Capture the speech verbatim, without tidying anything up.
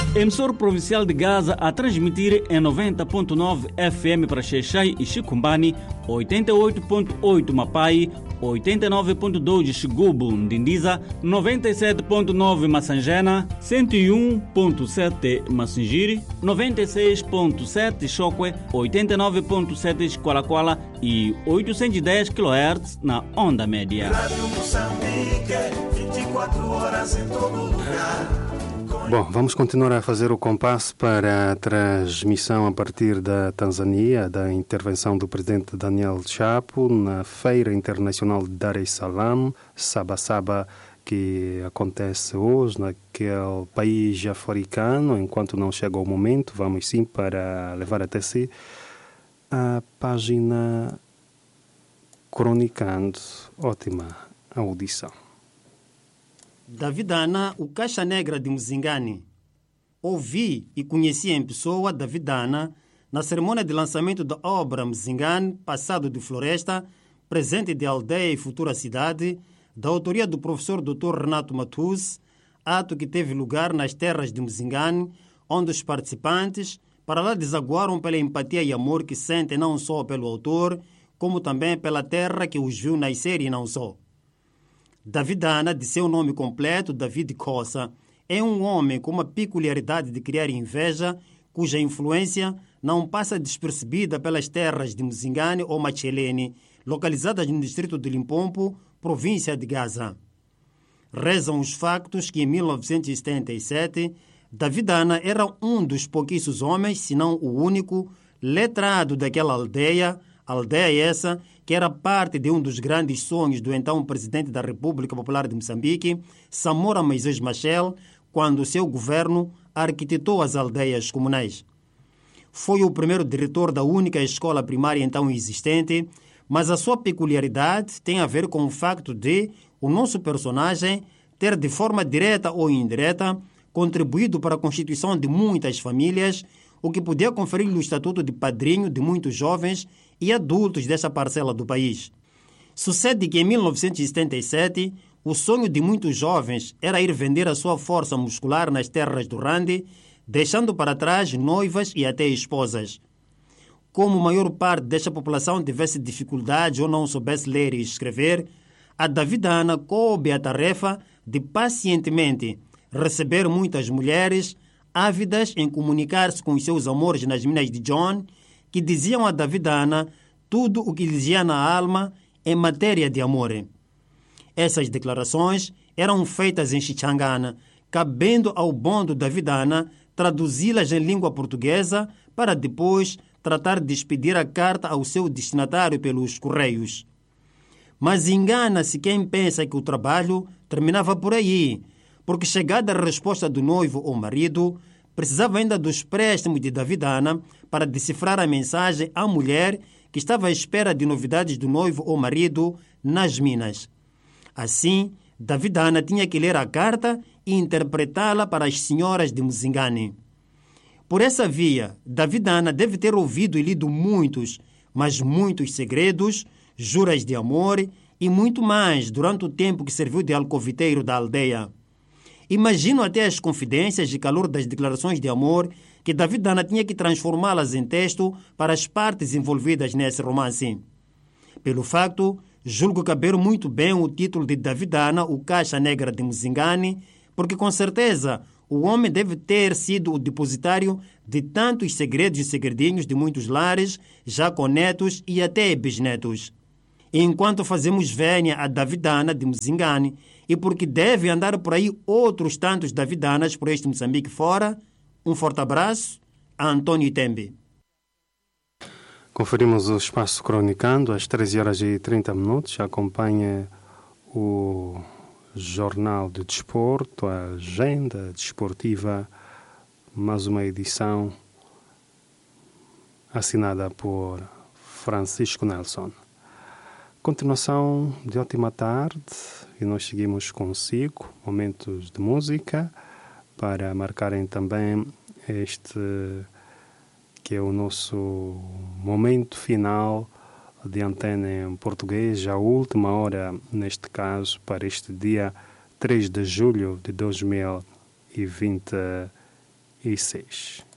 Emissor provincial de Gaza a transmitir em noventa ponto nove F M para Xexai e Chicumbani, oitenta e oito ponto oito Mapai, oitenta e nove ponto dois Xigubu, Ndindiza, noventa e sete ponto nove Massangena, cento e um ponto sete Massingiri, noventa e seis ponto sete Chokwe, oitenta e nove ponto sete Qualaquala e oitocentos e dez quilohertz na onda média. Rádio Moçambique, vinte e quatro horas em todo lugar. Bom, vamos continuar a fazer o compasso para a transmissão a partir da Tanzânia, da intervenção do presidente Daniel Chapo na Feira Internacional de Dar es Salaam, Sabasaba, que acontece hoje naquele país africano. Enquanto não chega o momento, vamos sim para levar até si a página Cronicando. Ótima audição. David Ana, o Caixa Negra de Mzingani. Ouvi e conheci em pessoa David Ana na cerimônia de lançamento da obra Mzingani, Passado de Floresta, Presente de Aldeia e Futura Cidade, da autoria do professor doutor Renato Matus, ato que teve lugar nas terras de Mzingani, onde os participantes, para lá desaguaram pela empatia e amor que sentem não só pelo autor, como também pela terra que os viu nascer e não só. David Ana, de seu nome completo, David Cossa, é um homem com uma peculiaridade de criar inveja, cuja influência não passa despercebida pelas terras de Mzingani ou Machelene, localizadas no distrito de Limpopo, província de Gaza. Rezam os factos que em mil novecentos e setenta e sete, David Ana era um dos pouquíssimos homens, se não o único, letrado daquela aldeia, aldeia essa que era parte de um dos grandes sonhos do então presidente da República Popular de Moçambique, Samora Moisés Machel, quando seu governo arquitetou as aldeias comunais. Foi o primeiro diretor da única escola primária então existente, mas a sua peculiaridade tem a ver com o facto de o nosso personagem ter, de forma direta ou indireta, contribuído para a constituição de muitas famílias, o que podia conferir-lhe o estatuto de padrinho de muitos jovens e adultos dessa parcela do país. Sucede que em mil novecentos e setenta e sete, o sonho de muitos jovens era ir vender a sua força muscular nas terras do Rande, deixando para trás noivas e até esposas. Como a maior parte desta população tivesse dificuldades ou não soubesse ler e escrever, a David Ana coube a tarefa de pacientemente receber muitas mulheres ávidas em comunicar-se com os seus amores nas minas de John, que diziam a David Ana tudo o que lhes ia na alma em matéria de amor. Essas declarações eram feitas em Xichangana, cabendo ao bom do David Ana traduzi-las em língua portuguesa para depois tratar de expedir a carta ao seu destinatário pelos correios. Mas engana-se quem pensa que o trabalho terminava por aí, porque chegada a resposta do noivo ou marido, precisava ainda dos préstimos de David Ana para decifrar a mensagem à mulher que estava à espera de novidades do noivo ou marido nas minas. Assim, David Ana tinha que ler a carta e interpretá-la para as senhoras de Mzingani. Por essa via, David Ana deve ter ouvido e lido muitos, mas muitos segredos, juras de amor e muito mais durante o tempo que serviu de alcoviteiro da aldeia. Imagino até as confidências e calor das declarações de amor que David Ana tinha que transformá-las em texto para as partes envolvidas nesse romance. Pelo facto, julgo caber muito bem o título de David Ana, o Caixa Negra de Mzingani, porque com certeza o homem deve ter sido o depositário de tantos segredos e segredinhos de muitos lares, já com netos e até bisnetos. E enquanto fazemos vénia a David Ana de Mzingani, e porque deve andar por aí outros tantos David Anas por este Moçambique fora, um forte abraço a Antônio Tembe. Conferimos o espaço cronicando às treze horas e trinta minutos. Acompanha o Jornal de Desporto, a agenda desportiva, mais uma edição assinada por Francisco Nelson. Continuação de ótima tarde e nós seguimos consigo, momentos de música para marcarem também este que é o nosso momento final de antena em português, a última hora neste caso para este dia três de julho de dois mil e vinte e seis.